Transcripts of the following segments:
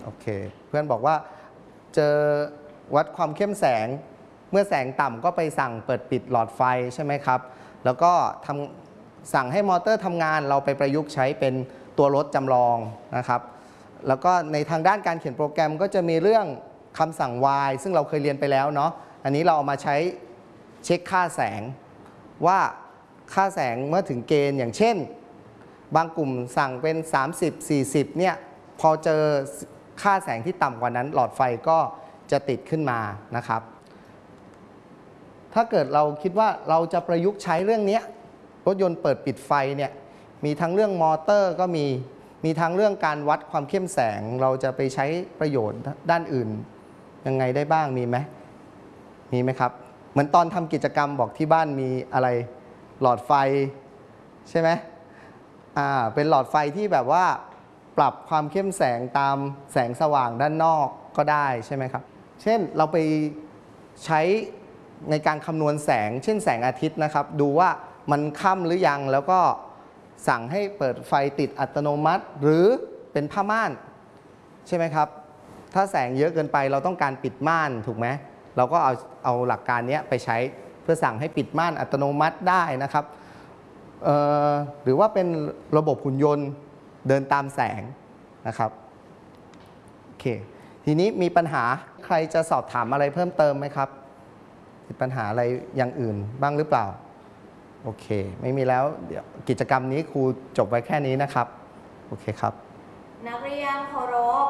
โอเคเพื่อนบอกว่าเจอวัดความเข้มแสงเมื่อแสงต่ำก็ไปสั่งเปิดปิดหลอดไฟใช่ไหมครับแล้วก็สั่งให้มอเตอร์ทำงานเราไปประยุกต์ใช้เป็นตัวรถจำลองนะครับแล้วก็ในทางด้านการเขียนโปรแกรมก็จะมีเรื่องคำสั่ง while ซึ่งเราเคยเรียนไปแล้วเนาะอันนี้เราเอามาใช้เช็คค่าแสงว่าค่าแสงเมื่อถึงเกณฑ์อย่างเช่นบางกลุ่มสั่งเป็น30-40เนี่ยพอเจอค่าแสงที่ต่ำกว่านั้นหลอดไฟก็จะติดขึ้นมานะครับถ้าเกิดเราคิดว่าเราจะประยุกต์ใช้เรื่องนี้รถยนต์เปิดปิดไฟเนี่ยมีทั้งเรื่องมอเตอร์ก็มีทั้งเรื่องการวัดความเข้มแสงเราจะไปใช้ประโยชน์ด้านอื่นยังไงได้บ้างมีไหมครับเหมือนตอนทำกิจกรรมบอกที่บ้านมีอะไรหลอดไฟใช่ไหมเป็นหลอดไฟที่แบบว่าปรับความเข้มแสงตามแสงสว่างด้านนอกก็ได้ใช่ไหมครับเช่นเราไปใช้ในการคำนวณแสงเช่นแสงอาทิตย์นะครับดูว่ามันค่ำหรือยังแล้วก็สั่งให้เปิดไฟติดอัตโนมัติหรือเป็นผ้าม่านใช่ไหมครับถ้าแสงเยอะเกินไปเราต้องการปิดม่านถูกไหมเราก็เอาหลักการนี้ไปใช้เพื่อสั่งให้ปิดม่านอัตโนมัติได้นะครับหรือว่าเป็นระบบหุ่นยนต์เดินตามแสงนะครับโอเคทีนี้มีปัญหาใครจะสอบถามอะไรเพิ่มเติมไหมครับมีปัญหาอะไรอย่างอื่นบ้างหรือเปล่าโอเคไม่มีแล้วเดี๋ยวกิจกรรมนี้ครูจบไว้แค่นี้นะครับโอเคครับนักเรียนเคารพ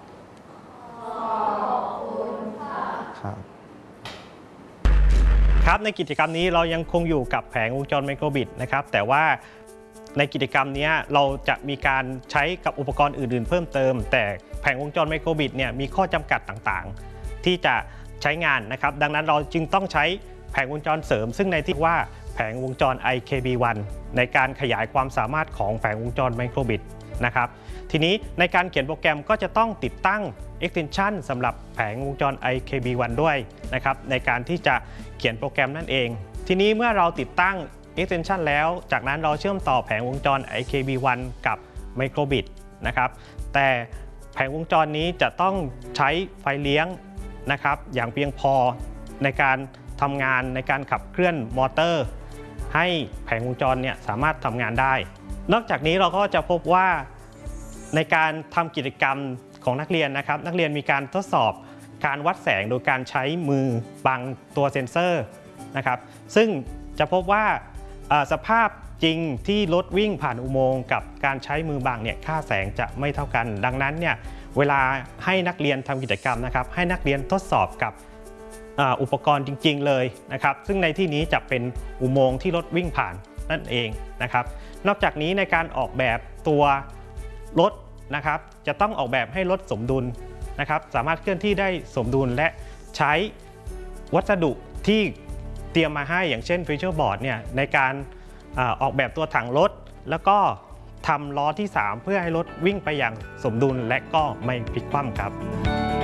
ขอบคุณค่ะครับในกิจกรรมนี้เรายังคงอยู่กับแผงวงจรไมโครบิตนะครับแต่ว่าในกิจกรรมนี้เราจะมีการใช้กับอุปกรณ์อื่นๆเพิ่มเติมแต่แผงวงจรไมโครบิตเนี่ยมีข้อจำกัดต่างๆที่จะใช้งานนะครับดังนั้นเราจึงต้องใช้แผงวงจรเสริมซึ่งในที่ว่าแผงวงจร IKB1 ในการขยายความสามารถของแผงวงจรไมโครบิตนะครับทีนี้ในการเขียนโปรแกรมก็จะต้องติดตั้ง extension สำหรับแผงวงจร IKB1 ด้วยนะครับในการที่จะเขียนโปรแกรมนั่นเองทีนี้เมื่อเราติดตั้ง extension แล้วจากนั้นเราเชื่อมต่อแผงวงจร IKB1 กับไมโครบิตนะครับแต่แผงวงจรนี้จะต้องใช้ไฟเลี้ยงนะครับอย่างเพียงพอในการทำงานในการขับเคลื่อนมอเตอร์ให้แผงวงจรเนี่ยสามารถทำงานได้นอกจากนี้เราก็จะพบว่าในการทำกิจกรรมของนักเรียนนะครับนักเรียนมีการทดสอบการวัดแสงโดยการใช้มือบังตัวเซ็นเซอร์นะครับซึ่งจะพบว่าสภาพจริงที่รถวิ่งผ่านอุโมงค์กับการใช้มือบังเนี่ยค่าแสงจะไม่เท่ากันดังนั้นเนี่ยเวลาให้นักเรียนทำกิจกรรมนะครับให้นักเรียนทดสอบกับอุปกรณ์จริงๆเลยนะครับซึ่งในที่นี้จะเป็นอุโมงค์ที่รถวิ่งผ่านนั่นเองนะครับนอกจากนี้ในการออกแบบตัวรถนะครับจะต้องออกแบบให้รถสมดุลนะครับสามารถเคลื่อนที่ได้สมดุลและใช้วัสดุที่เตรียมมาให้อย่างเช่นฟีเจอร์บอร์ดเนี่ยในการออกแบบตัวถังรถแล้วก็ทำล้อที่3เพื่อให้รถวิ่งไปอย่างสมดุลและก็ไม่พลิกคว่ำครับ